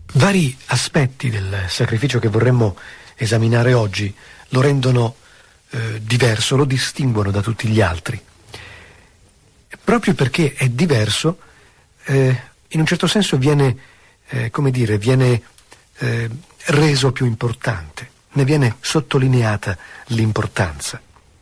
Vari aspetti del sacrificio che vorremmo esaminare oggi lo rendono diverso, lo distinguono da tutti gli altri. Proprio perché è diverso, in un certo senso viene reso più importante, ne viene sottolineata l'importanza.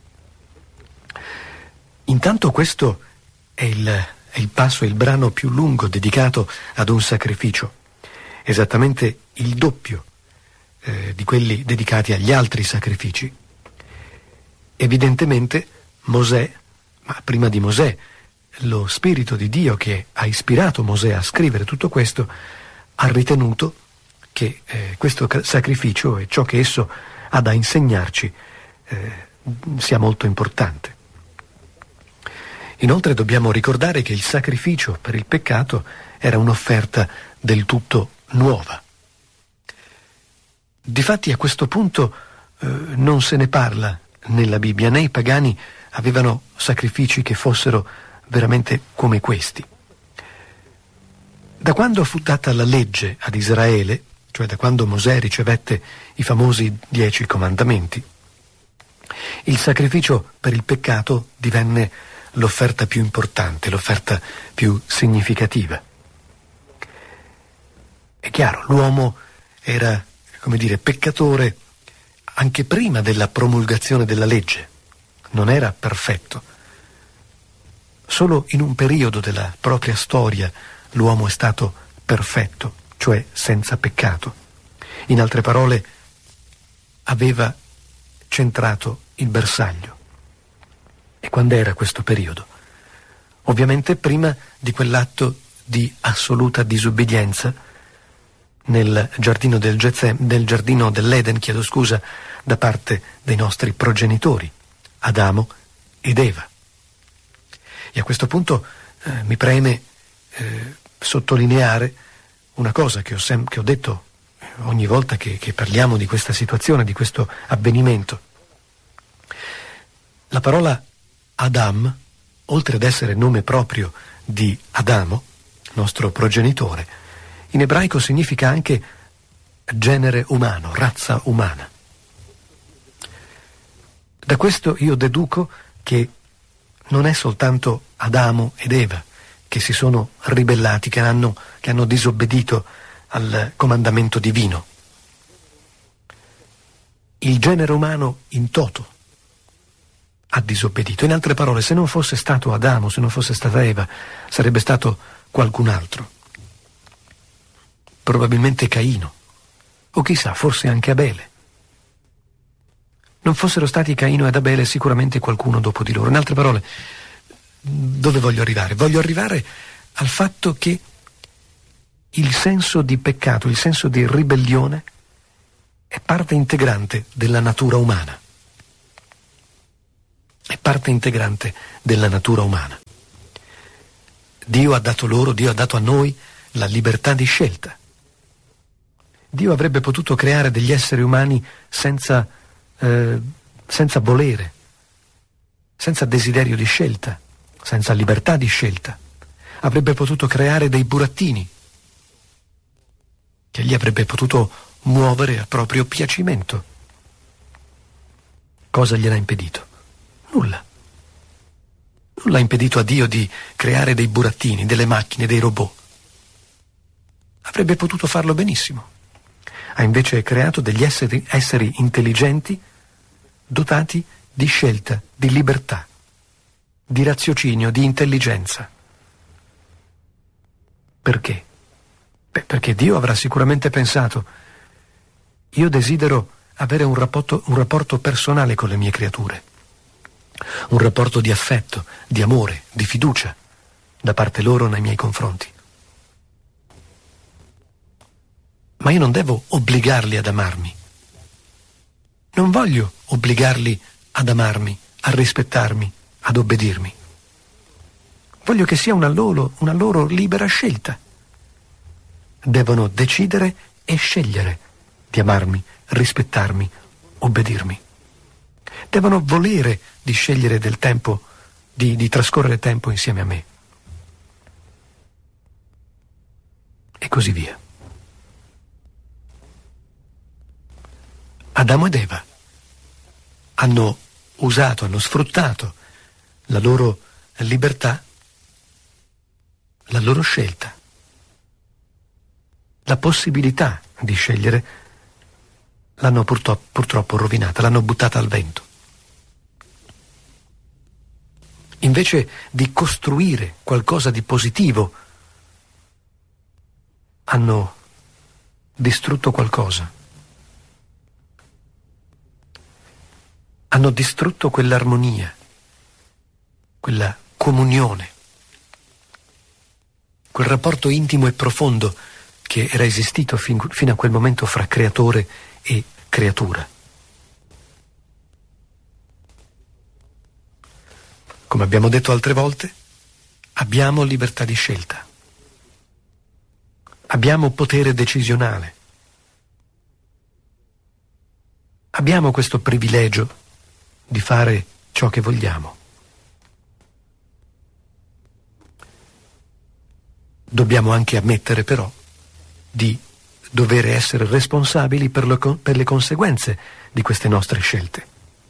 Intanto questo è il passo, il brano più lungo dedicato ad un sacrificio, esattamente il doppio di quelli dedicati agli altri sacrifici. Evidentemente Mosè, ma prima di Mosè, lo Spirito di Dio che ha ispirato Mosè a scrivere tutto questo, ha ritenuto che questo sacrificio e ciò che esso ha da insegnarci sia molto importante. Inoltre dobbiamo ricordare che il sacrificio per il peccato era un'offerta del tutto nuova. Difatti a questo punto non se ne parla nella Bibbia, né i pagani avevano sacrifici che fossero veramente come questi. Da quando fu data la legge ad Israele, cioè da quando Mosè ricevette i famosi 10 comandamenti, il sacrificio per il peccato divenne l'offerta più importante, l'offerta più significativa. È chiaro, l'uomo era, peccatore anche prima della promulgazione della legge, non era perfetto. Solo in un periodo della propria storia l'uomo è stato perfetto, cioè senza peccato. In altre parole, aveva centrato il bersaglio. E quando era questo periodo? Ovviamente prima di quell'atto di assoluta disubbidienza nel giardino dell'Eden, da parte dei nostri progenitori, Adamo ed Eva. E a questo punto mi preme sottolineare una cosa che ho detto ogni volta che parliamo di questa situazione, di questo avvenimento. La parola Adam, oltre ad essere nome proprio di Adamo, nostro progenitore, in ebraico significa anche genere umano, razza umana. Da questo io deduco che non è soltanto Adamo ed Eva che si sono ribellati, che hanno disobbedito al comandamento divino. Il genere umano in toto ha disobbedito. In altre parole, se non fosse stato Adamo, se non fosse stata Eva, sarebbe stato qualcun altro. Probabilmente Caino, o chissà, forse anche Abele. Non fossero stati Caino ed Abele, sicuramente qualcuno dopo di loro. In altre parole, dove voglio arrivare? Voglio arrivare al fatto che il senso di peccato, il senso di ribellione è parte integrante della natura umana. È parte integrante della natura umana. Dio ha dato a noi la libertà di scelta. Dio avrebbe potuto creare degli esseri umani senza volere, senza desiderio di scelta, senza libertà di scelta. Avrebbe potuto creare dei burattini che gli avrebbe potuto muovere a proprio piacimento. Cosa gliel'ha impedito? Nulla. Nulla ha impedito a Dio di creare dei burattini, delle macchine, dei robot. Avrebbe potuto farlo benissimo. Ha invece creato degli esseri intelligenti, dotati di scelta, di libertà, di raziocinio, di intelligenza. Perché? Perché Dio avrà sicuramente pensato: io desidero avere un rapporto personale con le mie creature, un rapporto di affetto, di amore, di fiducia da parte loro nei miei confronti. Ma io non devo obbligarli ad amarmi. Non voglio obbligarli ad amarmi, a rispettarmi, ad obbedirmi. Voglio che sia una loro libera scelta. Devono decidere e scegliere di amarmi, rispettarmi, obbedirmi. Devono volere di scegliere del tempo, di trascorrere tempo insieme a me. E così via. Adamo ed Eva hanno usato, hanno sfruttato la loro libertà, la loro scelta, la possibilità di scegliere, l'hanno purtroppo rovinata, l'hanno buttata al vento. Invece di costruire qualcosa di positivo, hanno distrutto qualcosa. Hanno distrutto quell'armonia, quella comunione, quel rapporto intimo e profondo che era esistito fino a quel momento fra creatore e creatura. Come abbiamo detto altre volte, abbiamo libertà di scelta, abbiamo potere decisionale, abbiamo questo privilegio di fare ciò che vogliamo. Dobbiamo anche ammettere però di dover essere responsabili per le conseguenze di queste nostre scelte.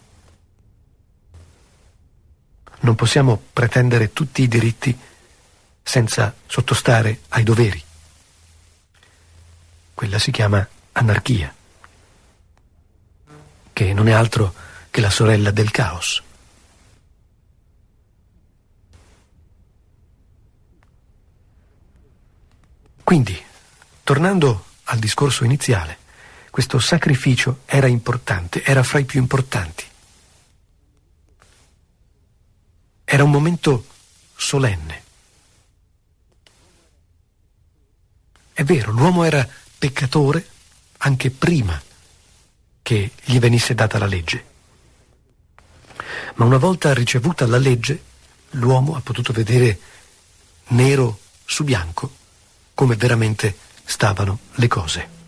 Non possiamo pretendere tutti i diritti senza sottostare ai doveri. Quella si chiama anarchia, che non è altro che la sorella del caos. Quindi, tornando al discorso iniziale, questo sacrificio era importante, era fra i più importanti. Era un momento solenne. È vero, l'uomo era peccatore anche prima che gli venisse data la legge. Ma una volta ricevuta la legge, l'uomo ha potuto vedere nero su bianco come veramente stavano le cose.